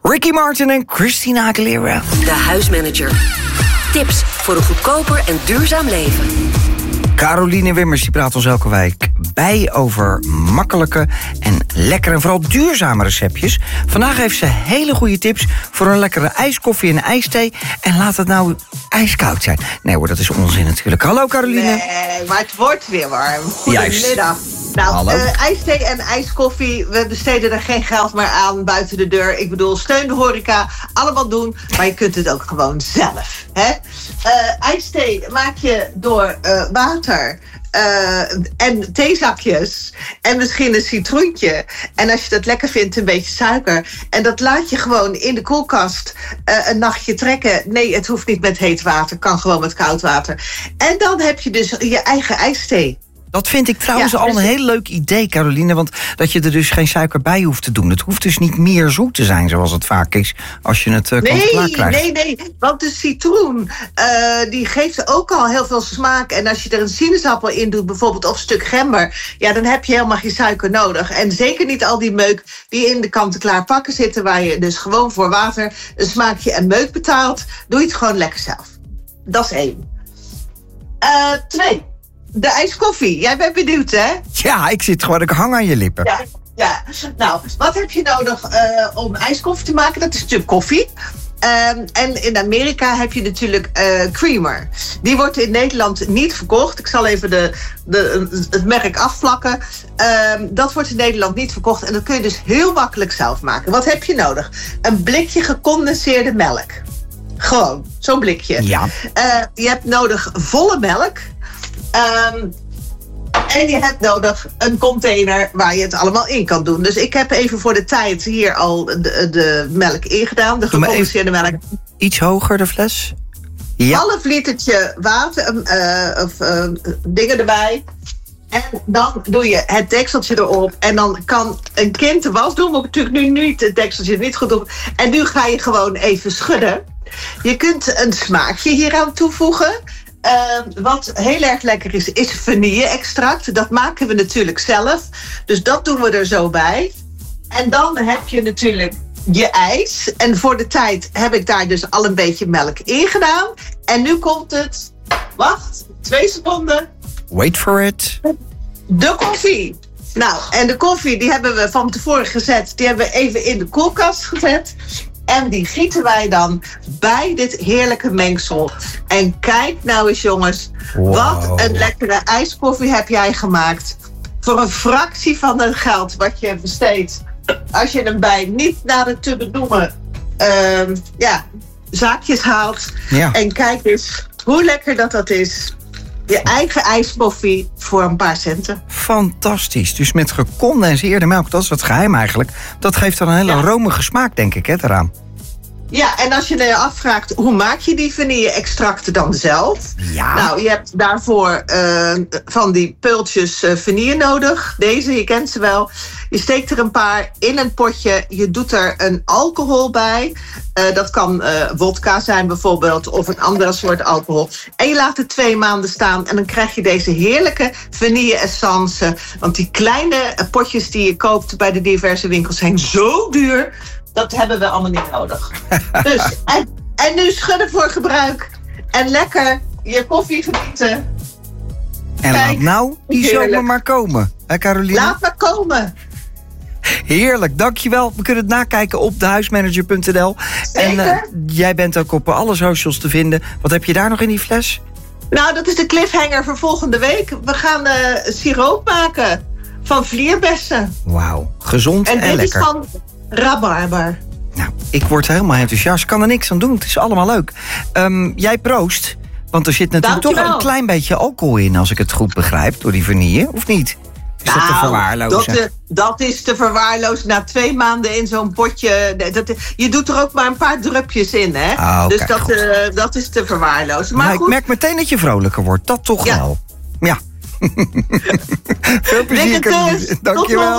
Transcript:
Ricky Martin en Christina Aguilera. De Huismanager. Tips voor een goedkoper en duurzaam leven. Caroline Wimmers die praat ons elke week bij over makkelijke en lekkere en vooral duurzame receptjes. Vandaag heeft ze hele goede tips voor een lekkere ijskoffie en ijsthee. En laat het nou ijskoud zijn. Nee hoor, dat is onzin natuurlijk. Hallo Caroline. Nee, maar het wordt weer warm. Goedemiddag. Nou, ijsthee en ijskoffie, we besteden er geen geld meer aan buiten de deur. Ik bedoel, steun de horeca, allemaal doen, maar je kunt het ook gewoon zelf. Hè? Ijsthee maak je door water en theezakjes en misschien een citroentje. En als je dat lekker vindt, een beetje suiker. En dat laat je gewoon in de koelkast een nachtje trekken. Nee, het hoeft niet met heet water, kan gewoon met koud water. En dan heb je dus je eigen ijsthee. Dat vind ik trouwens al een heel leuk idee, Caroline. Want dat je er dus geen suiker bij hoeft te doen. Het hoeft dus niet meer zoet te zijn, zoals het vaak is, als je het kant-en-klaar krijgt. Nee. Want de citroen, die geeft ook al heel veel smaak. En als je er een sinaasappel in doet, bijvoorbeeld, of een stuk gember, ja, dan heb je helemaal geen suiker nodig. En zeker niet al die meuk die in de kant-en-klaar pakken zitten, waar je dus gewoon voor water een smaakje en meuk betaalt. Doe je het gewoon lekker zelf. Dat is 1. 2. De ijskoffie. Jij bent benieuwd, hè? Ja, ik hang aan je lippen. Ja. Nou, wat heb je nodig om ijskoffie te maken? Dat is natuurlijk koffie. En in Amerika heb je natuurlijk creamer. Die wordt in Nederland niet verkocht. Ik zal even het merk afvlakken. Dat wordt in Nederland niet verkocht. En dat kun je dus heel makkelijk zelf maken. Wat heb je nodig? Een blikje gecondenseerde melk. Gewoon, zo'n blikje. Ja. Je hebt nodig volle melk. En je hebt nodig een container waar je het allemaal in kan doen. Dus ik heb even voor de tijd hier al de melk ingedaan. De gecondenseerde melk. Iets hoger de fles? Ja. Half litertje water of dingen erbij. En dan doe je het dekseltje erop. En dan kan een kind de was doen. Maar natuurlijk nu niet het dekseltje niet goed op. En nu ga je gewoon even schudden. Je kunt een smaakje hieraan toevoegen. Wat heel erg lekker is vanille-extract. Dat maken we natuurlijk zelf. Dus dat doen we er zo bij. En dan heb je natuurlijk je ijs. En voor de tijd heb ik daar dus al een beetje melk in gedaan. En nu komt het... Wacht, 2 seconden. Wait for it. De koffie. Nou, en de koffie die hebben we van tevoren gezet. Die hebben we even in de koelkast gezet. En die gieten wij dan bij dit heerlijke mengsel. En kijk nou eens jongens, wat een lekkere ijskoffie heb jij gemaakt. Voor een fractie van het geld wat je besteedt. Als je hem bij niet naar de te benoemen zaakjes haalt. Ja. En kijk eens hoe lekker dat is. Je eigen ijskoffie voor een paar centen. Fantastisch. Dus met gecondenseerde melk, dat is het geheim eigenlijk. Dat geeft dan een hele romige smaak, denk ik, hè, eraan. Ja, en als je je afvraagt, hoe maak je die vanille-extracten dan zelf? Ja. Nou, je hebt daarvoor van die peultjes vanille nodig. Deze, je kent ze wel. Je steekt er een paar in een potje. Je doet er een alcohol bij. Dat kan wodka zijn bijvoorbeeld, of een andere soort alcohol. En je laat het 2 maanden staan en dan krijg je deze heerlijke vanille-essence. Want die kleine potjes die je koopt bij de diverse winkels zijn zo duur. Dat hebben we allemaal niet nodig. Dus, en nu schudden voor gebruik. En lekker je koffie genieten. En kijk, laat nou die zomer maar komen. Hè, Caroline? Laat maar komen. Heerlijk, dankjewel. We kunnen het nakijken op dehuismanager.nl. En jij bent ook op alle socials te vinden. Wat heb je daar nog in die fles? Nou, dat is de cliffhanger voor volgende week. We gaan siroop maken van vlierbessen. Wauw, gezond en lekker. En dit is van rabarber. Nou, ik word helemaal enthousiast. Ik kan er niks aan doen, het is allemaal leuk. Jij proost, want er zit natuurlijk toch een klein beetje alcohol in, als ik het goed begrijp, door die vanille, of niet? Is dat te verwaarlozen? Dat is te verwaarlozen. Na 2 maanden in zo'n potje. Je doet er ook maar een paar drupjes in, hè? Dus dat is te verwaarlozen. Maar goed. Ik merk meteen dat je vrolijker wordt. Dat toch wel. Ja. Veel plezier. Dankjewel.